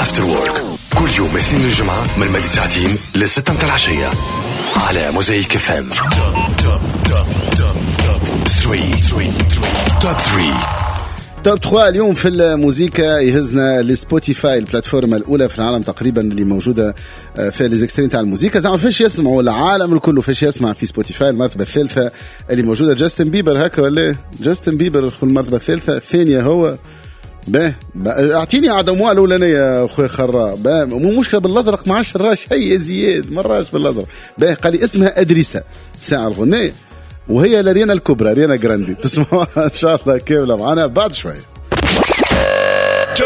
افتر وورك كل يوم اثنين الجمعة من الماضي ساعتين لستة متاع العشية على موزايك اف ام. توب 3 اليوم في الموسيقى يهزنا لسبوتيفاي، البلاتفورم الأولى في العالم تقريبا اللي موجودة في ليزكسترين تاع الموسيقى. زعما فاش يسمعوا العالم الكل، فاش يسمع في سبوتيفاي المرتبة الثالثة اللي موجودة جاستن بيبر، هكا ولا جاستن بيبر في المرتبة الثالثة. الثانية هو اعطيني عدموها الاولانيه اخويا خرا. مو مشكله بالازرق، ما عادش راش هي زياد مراش بالازرق. قال لي اسمها ادريسه ساعه الغنيه، وهي لارينا الكبرى ريانا جراندي. تسمعوها ان شاء الله كامله معنا بعد شوي.